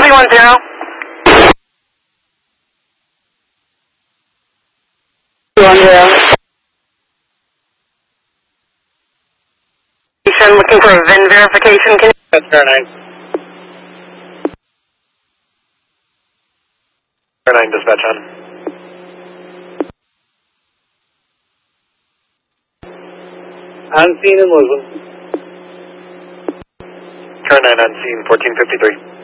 310. 310. Looking for a VIN verification. Can you? That's Star 9. Star 9 dispatch on. On scene in Muslim. Star 9 on scene 1453.